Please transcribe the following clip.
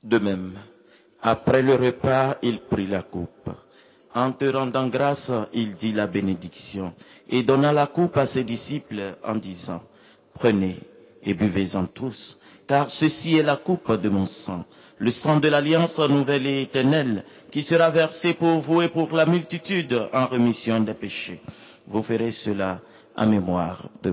De même, après le repas, il prit la coupe. En te rendant grâce, il dit la bénédiction et donna la coupe à ses disciples en disant, « Prenez et buvez-en tous, car ceci est la coupe de mon sang, le sang de l'alliance nouvelle et éternelle, qui sera versé pour vous et pour la multitude en rémission des péchés. Vous ferez cela en mémoire de moi. »